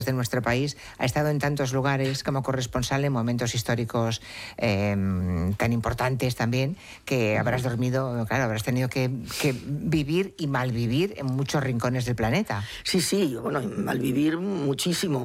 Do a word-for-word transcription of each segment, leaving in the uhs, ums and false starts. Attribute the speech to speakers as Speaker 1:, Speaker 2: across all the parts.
Speaker 1: de nuestro país, ha estado en tantos lugares como corresponsal en momentos históricos eh, tan importantes también, que habrás dormido, claro, habrás tenido que, que vivir y malvivir en muchos rincones del planeta.
Speaker 2: Sí, sí, bueno, malvivir muchísimo.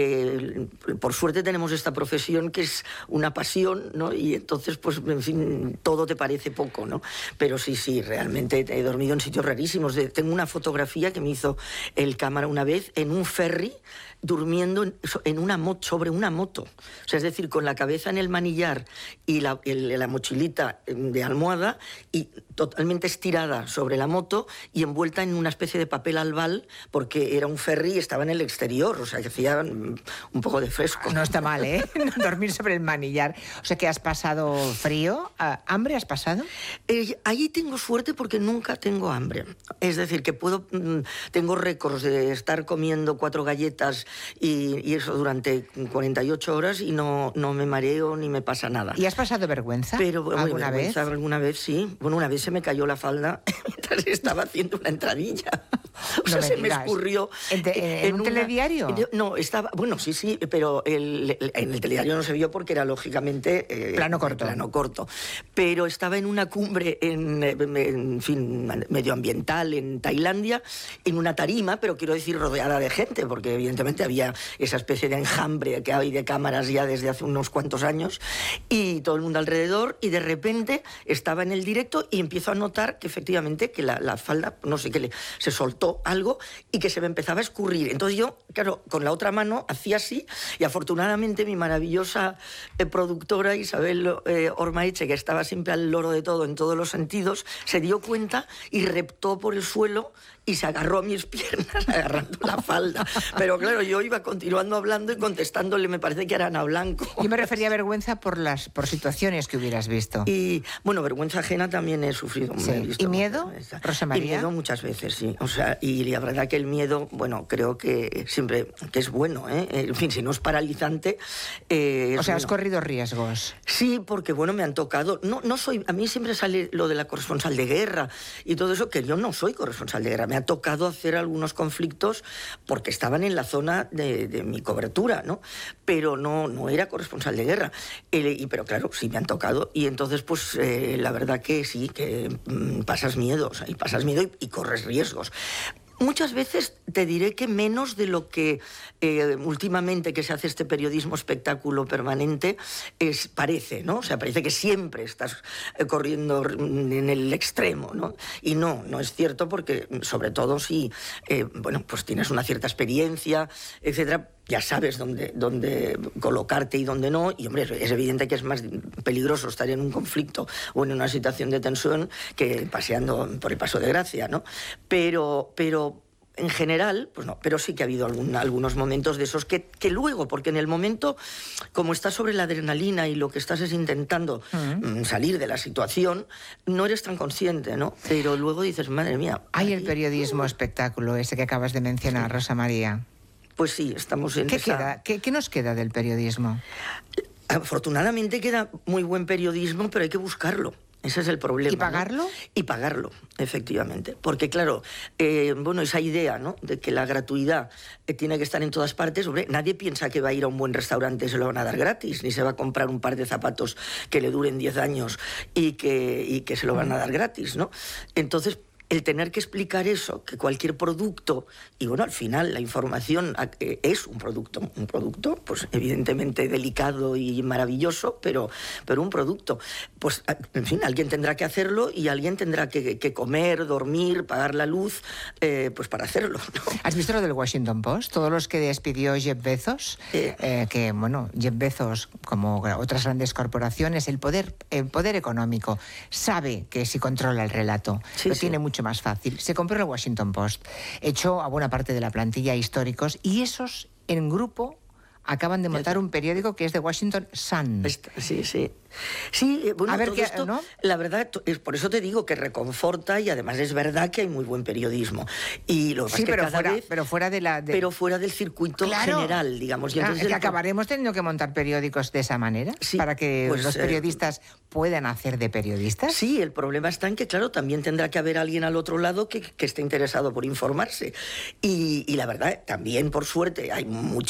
Speaker 2: Eh, por suerte tenemos esta profesión que es una pasión, ¿no? Y entonces, pues, en fin, todo te parece poco, ¿no? Pero sí, sí, realmente he dormido en sitios rarísimos. Tengo una fotografía que me hizo el cámara una vez en un ferry, durmiendo en, en una moto, sobre una moto. O sea, es decir, con la cabeza en el manillar y la, el, la mochilita de almohada y totalmente estirada sobre la moto y envuelta en una especie de papel albal, porque era un ferry y estaba en el exterior, o sea, que hacía un poco de fresco.
Speaker 1: No está mal, ¿eh? Dormir sobre el manillar. O sea, que has pasado frío. ¿Hambre has pasado?
Speaker 2: Eh, ahí tengo suerte porque nunca tengo hambre. Es decir, que puedo... Tengo récords de estar comiendo cuatro galletas y, y eso durante cuarenta y ocho horas y no, no me mareo ni me pasa nada.
Speaker 1: ¿Y has pasado vergüenza?
Speaker 2: Pero, bueno,
Speaker 1: ¿Alguna
Speaker 2: vergüenza,
Speaker 1: vez?
Speaker 2: Alguna vez, sí. Bueno, una vez se me cayó la falda mientras estaba haciendo una entradilla. O sea,
Speaker 1: no me
Speaker 2: se
Speaker 1: digas.
Speaker 2: me escurrió.
Speaker 1: ¿En, te, en, ¿En un una, telediario?
Speaker 2: No, estaba... Bueno, sí, sí, pero el, el, en el telediario no se vio porque era, lógicamente...
Speaker 1: Eh, plano corto.
Speaker 2: Plano corto. Pero estaba en una cumbre, en, en fin, medioambiental, en Tailandia, en una tarima, pero quiero decir rodeada de gente, porque evidentemente había esa especie de enjambre que hay de cámaras ya desde hace unos cuantos años, y todo el mundo alrededor, y de repente estaba en el directo y empiezo a notar que efectivamente que la, la falda, no sé qué, le, se soltó algo y que se me empezaba a escurrir. Entonces yo, claro, con la otra mano hacía así, y afortunadamente mi maravillosa eh, productora Isabel eh, Ormaeche, que estaba siempre al loro de todo en todos los sentidos, se dio cuenta y reptó por el suelo y se agarró a mis piernas agarrando la falda. Pero claro, yo iba continuando hablando y contestándole, me parece que era Ana Blanco.
Speaker 1: Yo me refería a vergüenza por las por situaciones que hubieras visto.
Speaker 2: Y bueno, vergüenza ajena también he sufrido.
Speaker 1: Sí.
Speaker 2: He visto
Speaker 1: ¿Y miedo, Rosa María?
Speaker 2: Y miedo muchas veces, sí. O sea, y la verdad que el miedo, bueno, creo que siempre que es bueno, ¿eh? En fin, si no es paralizante... Eh, es
Speaker 1: o sea,
Speaker 2: bueno.
Speaker 1: ¿has corrido riesgos?
Speaker 2: Sí, porque bueno, me han tocado... No, no soy... A mí siempre sale lo de la corresponsal de guerra y todo eso, que yo no soy corresponsal de guerra. Me ha tocado hacer algunos conflictos porque estaban en la zona de, de mi cobertura, ¿no? Pero no, no era corresponsal de guerra. El, y, pero claro, sí me han tocado. Y entonces, pues, eh, la verdad que sí, que mm, pasas miedo, o sea, y pasas miedo y, y corres riesgos. Muchas veces te diré que menos de lo que eh, últimamente que se hace este periodismo espectáculo permanente es, parece, ¿no? O sea, parece que siempre estás eh, corriendo en el extremo, ¿no? Y no, no es cierto porque, sobre todo si, eh, bueno, pues tienes una cierta experiencia, etcétera, ya sabes dónde, dónde colocarte y dónde no, y hombre, es evidente que es más peligroso estar en un conflicto o en una situación de tensión que paseando por el Paso de Gracia, ¿no? Pero, pero en general, pues no, pero sí que ha habido algún, algunos momentos de esos que, que luego, porque en el momento, como estás sobre la adrenalina y lo que estás es intentando uh-huh. salir de la situación, no eres tan consciente, ¿no? Pero luego dices, madre mía...
Speaker 1: Hay el periodismo espectáculo, ese que acabas de mencionar, sí. Rosa María.
Speaker 2: Pues sí, estamos en
Speaker 1: ¿Qué
Speaker 2: esa...
Speaker 1: queda? ¿Qué, ¿Qué nos queda del periodismo?
Speaker 2: Afortunadamente queda muy buen periodismo, pero hay que buscarlo. Ese es el problema.
Speaker 1: ¿Y pagarlo?
Speaker 2: ¿No? Y pagarlo, efectivamente. Porque, claro, eh, bueno, esa idea, ¿no?, de que la gratuidad eh, tiene que estar en todas partes, hombre, nadie piensa que va a ir a un buen restaurante y se lo van a dar gratis, ni se va a comprar un par de zapatos que le duren diez años y que, y que se lo van a dar gratis, ¿no? Entonces, el tener que explicar eso, que cualquier producto, y bueno, al final la información es un producto, un producto, pues evidentemente delicado y maravilloso, pero, pero un producto. Pues, en fin, alguien tendrá que hacerlo y alguien tendrá que, que comer, dormir, pagar la luz, eh, pues para hacerlo, ¿no?
Speaker 1: ¿Has visto lo del Washington Post? Todos los que despidió Jeff Bezos, eh, eh, que, bueno, Jeff Bezos, como otras grandes corporaciones, el poder, el poder económico, sabe que si controla el relato,
Speaker 2: sí,
Speaker 1: lo
Speaker 2: sí.
Speaker 1: tiene mucho más fácil. Se compró el Washington Post, echó a buena parte de la plantilla históricos y esos en grupo acaban de montar un periódico que es The Washington Sun.
Speaker 2: Sí, sí. Sí, bueno,
Speaker 1: a ver
Speaker 2: todo
Speaker 1: qué,
Speaker 2: esto,
Speaker 1: ¿no?
Speaker 2: La verdad, es por eso te digo que reconforta y además es verdad que hay muy buen periodismo. Y lo que
Speaker 1: sí,
Speaker 2: pasa es que
Speaker 1: pero,
Speaker 2: cada
Speaker 1: fuera,
Speaker 2: vez,
Speaker 1: pero fuera de la... De...
Speaker 2: Pero fuera del circuito
Speaker 1: claro.
Speaker 2: general, digamos. Y
Speaker 1: Ah,
Speaker 2: entonces
Speaker 1: es que
Speaker 2: el...
Speaker 1: acabaremos teniendo que montar periódicos de esa manera,
Speaker 2: sí,
Speaker 1: para que
Speaker 2: pues,
Speaker 1: los periodistas eh... puedan hacer de periodistas.
Speaker 2: Sí, el problema está en que, claro, también tendrá que haber alguien al otro lado que, que esté interesado por informarse. Y, y la verdad, también, por suerte, hay muchísimos